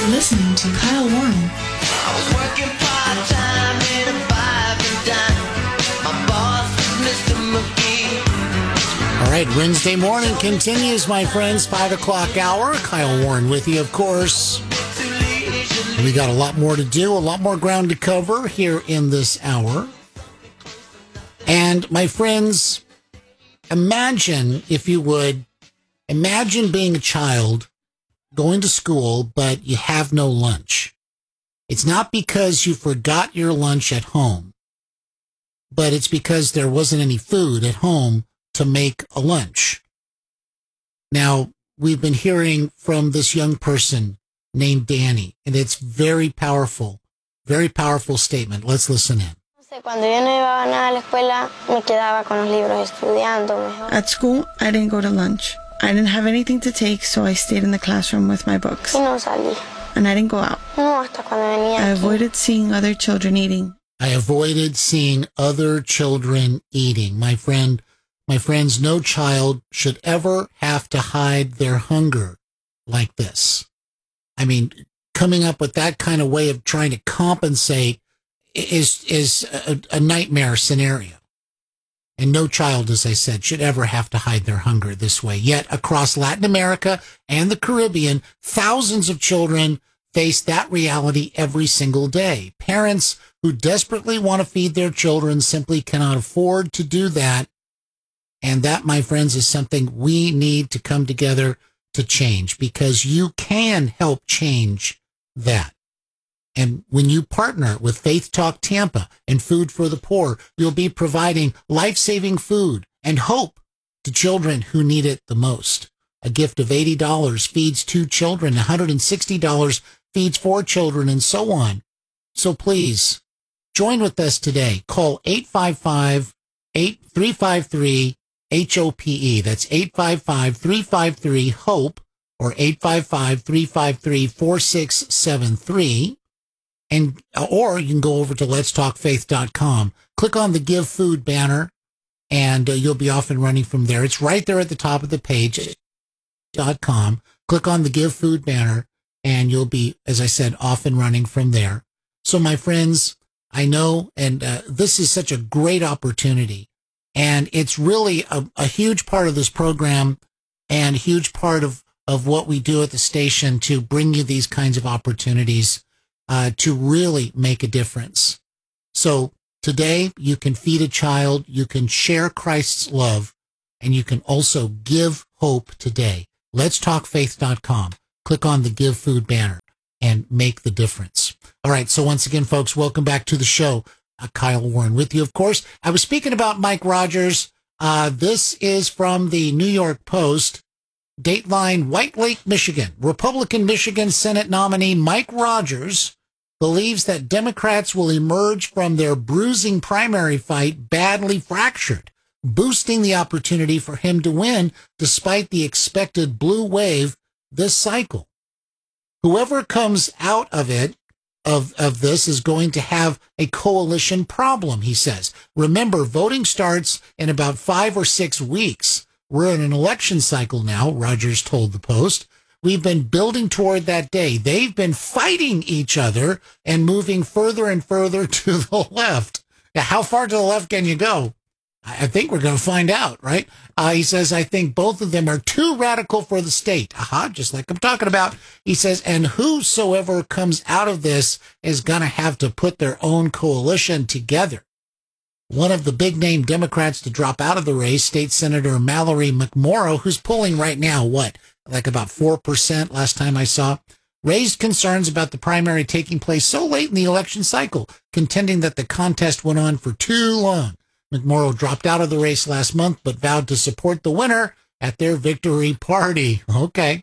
listening to Kyle Warren. I was working part-time in a five and dime. My boss was Mr. McGee. All right, Wednesday morning continues, my friends. 5 o'clock hour. Kyle Warren with you, of course. We got a lot more to do, a lot more ground to cover here in this hour. And my friends, imagine, if you would, imagine being a child going to school, but you have no lunch. It's not because you forgot your lunch at home, but it's because there wasn't any food at home to make a lunch. Now, we've been hearing from this young person named Danny, and it's very powerful statement. Let's listen in. At school, I didn't go to lunch. I didn't have anything to take, so I stayed in the classroom with my books. And I didn't go out. I avoided seeing other children eating. I avoided seeing other children eating. My friends, no child should ever have to hide their hunger like this. I mean, coming up with that kind of way of trying to compensate is a nightmare scenario. And no child, as I said, should ever have to hide their hunger this way. Yet across Latin America and the Caribbean, thousands of children face that reality every single day. Parents who desperately want to feed their children simply cannot afford to do that. And that, my friends, is something we need to come together to change, because you can help change that. And when you partner with Faith Talk Tampa and Food for the Poor, you'll be providing life-saving food and hope to children who need it the most. A gift of $80 feeds 2 children, $160 feeds 4 children, and so on. So please, join with us today. Call 855-353-HOPE. That's 855-353-HOPE or 855-353-4673. And, or you can go over to letstalkfaith.com, click on the Give Food banner, and you'll be off and running from there. It's right there at the top of the page, .com. Click on the Give Food banner, and you'll be, as I said, off and running from there. So my friends, I know, and this is such a great opportunity, and it's really a huge part of this program and a huge part of what we do at the station to bring you these kinds of opportunities to really make a difference. So today you can feed a child, you can share Christ's love, and you can also give hope today. Let'sTalkFaith.com. Click on the Give Food banner and make the difference. All right, so once again, folks, welcome back to the show. Kyle Warren with you, of course. I was speaking about Mike Rogers. This is from the New York Post. Dateline, White Lake, Michigan. Republican Michigan Senate nominee Mike Rogers believes that Democrats will emerge from their bruising primary fight badly fractured, boosting the opportunity for him to win despite the expected blue wave this cycle. Whoever comes out of it, of this, is going to have a coalition problem, he says. Remember, voting starts in about 5 or 6 weeks. We're in an election cycle now, Rogers told the Post. We've been building toward that day. They've been fighting each other and moving further and further to the left. Now, how far to the left can you go? I think we're going to find out, right? He says, I think both of them are too radical for the state. Just like I'm talking about. He says, and whosoever comes out of this is going to have to put their own coalition together. One of the big-name Democrats to drop out of the race, State Senator Mallory McMorrow, who's polling right now, like about 4% last time I saw, raised concerns about the primary taking place so late in the election cycle, contending that the contest went on for too long. McMorrow dropped out of the race last month, but vowed to support the winner at their victory party. Okay.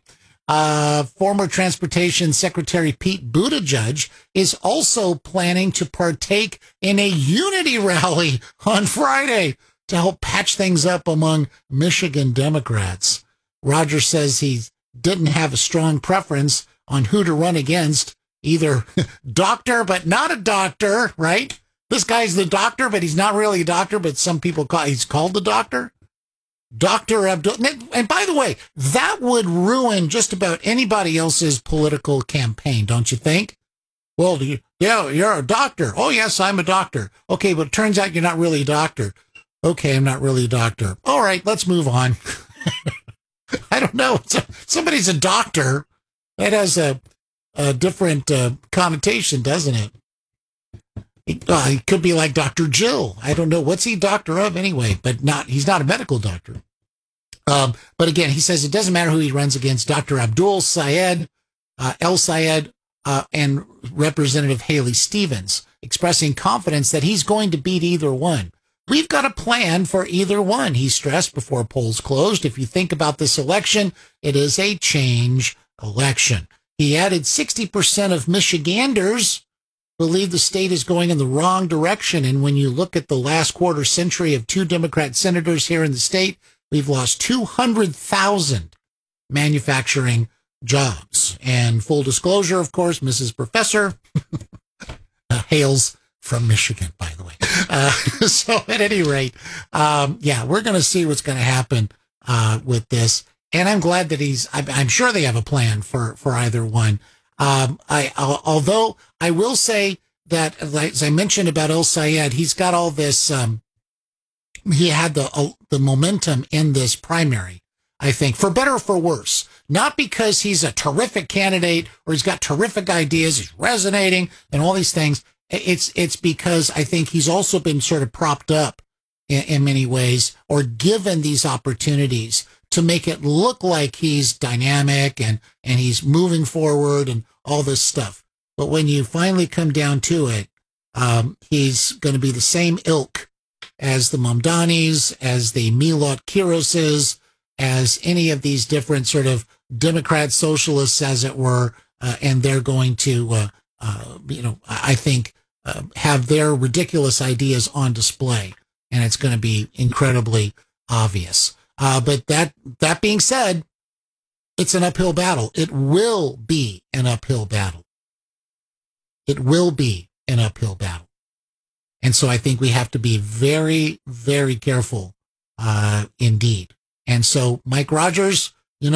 Former Transportation Secretary Pete Buttigieg is also planning to partake in a unity rally on Friday to help patch things up among Michigan Democrats. Rogers says he didn't have a strong preference on who to run against, either doctor but not a doctor, right? This guy's the doctor, but he's not really a doctor, but some people he's called the doctor. Dr. Abdul. And by the way, that would ruin just about anybody else's political campaign, don't you think? Well, you're a doctor. Oh, yes, I'm a doctor. Okay, but it turns out you're not really a doctor. Okay, I'm not really a doctor. All right, let's move on. I don't know. Somebody's a doctor. That has a different connotation, doesn't it? He could be like Dr. Jill. I don't know. What's he doctor of anyway? But he's not a medical doctor. But again, he says it doesn't matter who he runs against. Dr. Abdul Sayed, El Sayed, and Representative Haley Stevens, expressing confidence that he's going to beat either one. We've got a plan for either one, he stressed before polls closed. If you think about this election, it is a change election. He added 60% of Michiganders believe the state is going in the wrong direction. And when you look at the last quarter century of 2 Democrat senators here in the state, we've lost 200,000 manufacturing jobs. And full disclosure, of course, Mrs. Professor hails from Michigan, by the way. So at any rate, we're going to see what's going to happen with this. And I'm glad that I'm sure they have a plan for either one. Although I will say that, as I mentioned about El Sayed, he's got all this, he had the momentum in this primary, I think, for better or for worse. Not because he's a terrific candidate or he's got terrific ideas, he's resonating and all these things. It's because I think he's also been sort of propped up in many ways, or given these opportunities to make it look like he's dynamic and he's moving forward and all this stuff. But when you finally come down to it, he's going to be the same ilk as the Mamdanis, as the Milot Kiroses, as any of these different sort of Democrat socialists, as it were, and they're going to, I think, have their ridiculous ideas on display, and it's going to be incredibly obvious. But that being said, it's an uphill battle. It will be an uphill battle. It will be an uphill battle. And so I think we have to be very, very careful, indeed. And so Mike Rogers,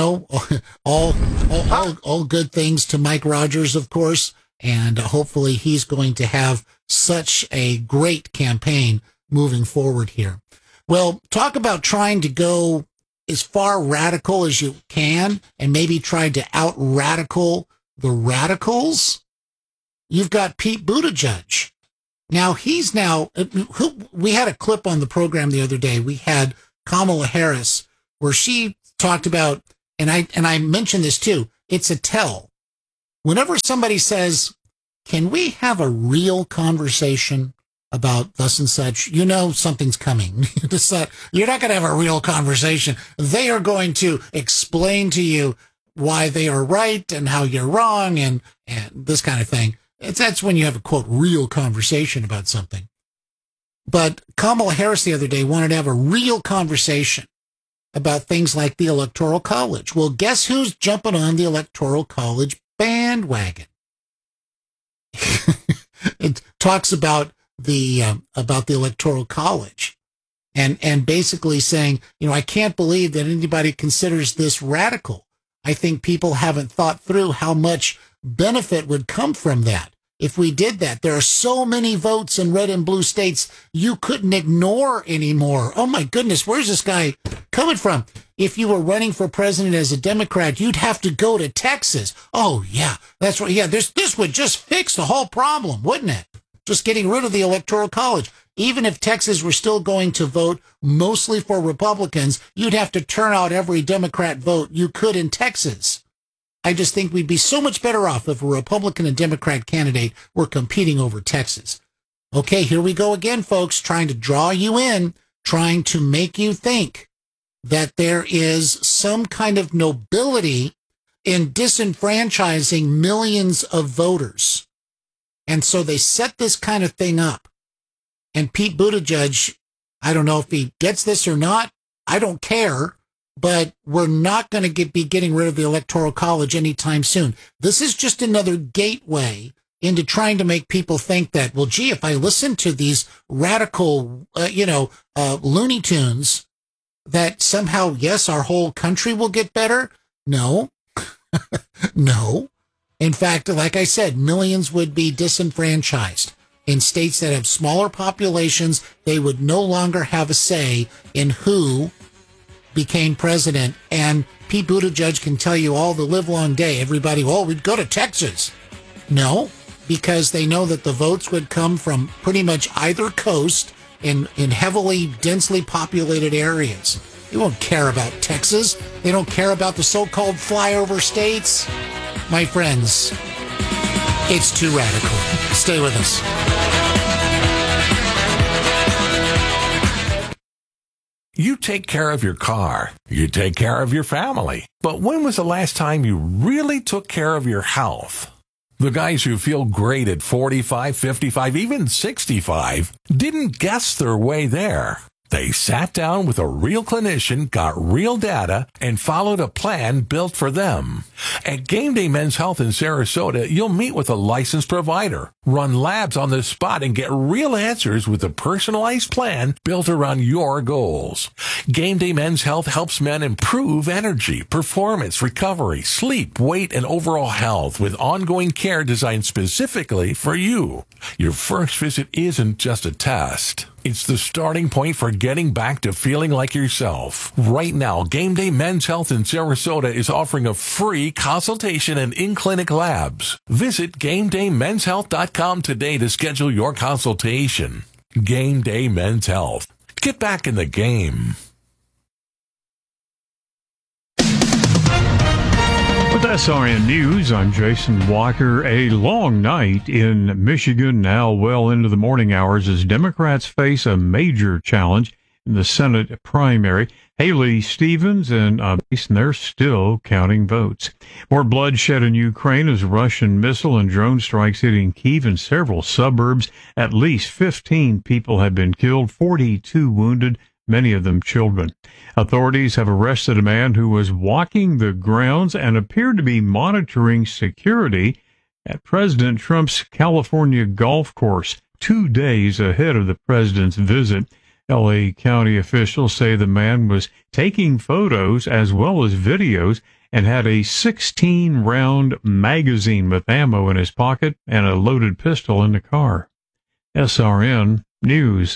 all good things to Mike Rogers, of course. And hopefully he's going to have such a great campaign moving forward here. Well, talk about trying to go as far radical as you can and maybe try to out-radical the radicals. You've got Pete Buttigieg. Now, we had a clip on the program the other day. We had Kamala Harris where she talked about, and I mentioned this too, it's a tell. Whenever somebody says, can we have a real conversation about thus and such, something's coming. You're not going to have a real conversation. They are going to explain to you why they are right and how you're wrong and this kind of thing. That's when you have a, quote, real conversation about something. But Kamala Harris the other day wanted to have a real conversation about things like the Electoral College. Well, guess who's jumping on the Electoral College bandwagon? It talks about the Electoral College and basically saying, I can't believe that anybody considers this radical. I think people haven't thought through how much benefit would come from that if we did that. There are so many votes in red and blue states you couldn't ignore anymore. Oh my goodness, where's this guy coming from? If you were running for president as a Democrat, you'd have to go to Texas. Oh yeah, that's right. Yeah, this would just fix the whole problem, wouldn't it? Just getting rid of the Electoral College. Even if Texas were still going to vote mostly for Republicans, you'd have to turn out every Democrat vote you could in Texas. I just think we'd be so much better off if a Republican and Democrat candidate were competing over Texas. Okay, here we go again, folks, trying to draw you in, trying to make you think that there is some kind of nobility in disenfranchising millions of voters. And so they set this kind of thing up. And Pete Buttigieg, I don't know if he gets this or not. I don't care. But we're not going to be getting rid of the Electoral College anytime soon. This is just another gateway into trying to make people think that, well, gee, if I listen to these radical, Looney Tunes, that somehow, yes, our whole country will get better? No. No. In fact, like I said, millions would be disenfranchised. In states that have smaller populations, they would no longer have a say in who became president. And Pete Buttigieg can tell you all the livelong day, everybody, oh, we'd go to Texas. No, because they know that the votes would come from pretty much either coast in heavily, densely populated areas. They won't care about Texas. They don't care about the so-called flyover states. My friends, it's too radical. Stay with us. You take care of your car. You take care of your family. But when was the last time you really took care of your health? The guys who feel great at 45, 55, even 65 didn't guess their way there. They sat down with a real clinician, got real data, and followed a plan built for them. At Game Day Men's Health in Sarasota, you'll meet with a licensed provider, run labs on the spot, and get real answers with a personalized plan built around your goals. Game Day Men's Health helps men improve energy, performance, recovery, sleep, weight, and overall health with ongoing care designed specifically for you. Your first visit isn't just a test. It's the starting point for getting back to feeling like yourself. Right now, Game Day Men's Health in Sarasota is offering a free consultation and in-clinic labs. Visit GameDayMen'sHealth.com today to schedule your consultation. Game Day Men's Health. Get back in the game. With SRN News, I'm Jason Walker. A long night in Michigan, now well into the morning hours, as Democrats face a major challenge in the Senate primary. Haley Stevens and they're still counting votes. More bloodshed in Ukraine as Russian missile and drone strikes hitting Kyiv and several suburbs. At least 15 people have been killed, 42 wounded, many of them children. Authorities have arrested a man who was walking the grounds and appeared to be monitoring security at President Trump's California golf course 2 days ahead of the president's visit. L.A. County officials say the man was taking photos as well as videos and had a 16-round magazine with ammo in his pocket and a loaded pistol in the car. SRN News.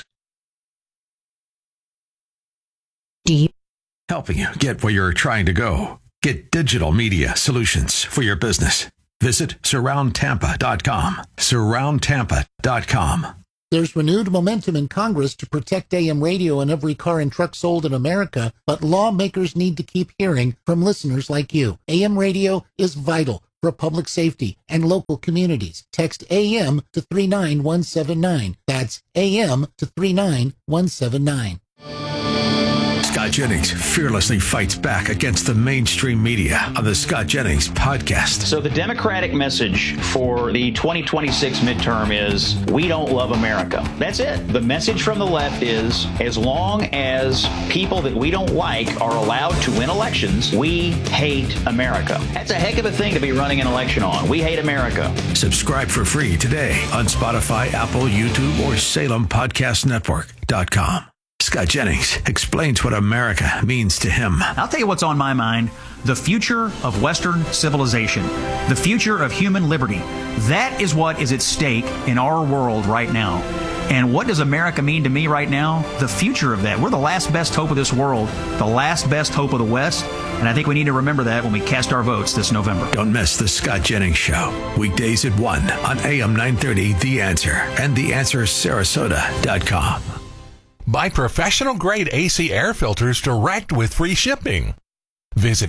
Helping you get where you're trying to go. Get digital media solutions for your business. Visit SurroundTampa.com. SurroundTampa.com. There's renewed momentum in Congress to protect AM radio in every car and truck sold in America, but lawmakers need to keep hearing from listeners like you. AM radio is vital for public safety and local communities. Text AM to 39179. That's AM to 39179. Scott Jennings fearlessly fights back against the mainstream media on the Scott Jennings podcast. So the Democratic message for the 2026 midterm is, we don't love America. That's it. The message from the left is, as long as people that we don't like are allowed to win elections, we hate America. That's a heck of a thing to be running an election on. We hate America. Subscribe for free today on Spotify, Apple, YouTube, or SalemPodcastNetwork.com. Scott Jennings explains what America means to him. I'll tell you what's on my mind. The future of Western civilization. The future of human liberty. That is what is at stake in our world right now. And what does America mean to me right now? The future of that. We're the last best hope of this world. The last best hope of the West. And I think we need to remember that when we cast our votes this November. Don't miss the Scott Jennings Show. Weekdays at 1 on AM 930, The Answer, and TheAnswerSarasota.com. Buy professional-grade AC air filters direct with free shipping. Visit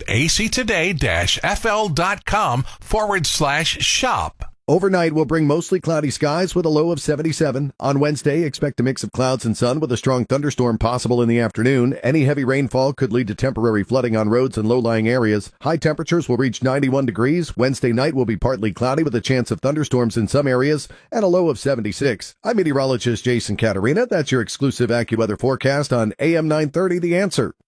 actoday-fl.com/shop. Overnight will bring mostly cloudy skies with a low of 77. On Wednesday, expect a mix of clouds and sun with a strong thunderstorm possible in the afternoon. Any heavy rainfall could lead to temporary flooding on roads and low-lying areas. High temperatures will reach 91 degrees. Wednesday night will be partly cloudy with a chance of thunderstorms in some areas and a low of 76. I'm meteorologist Jason Caterina. That's your exclusive AccuWeather forecast on AM 930 The Answer.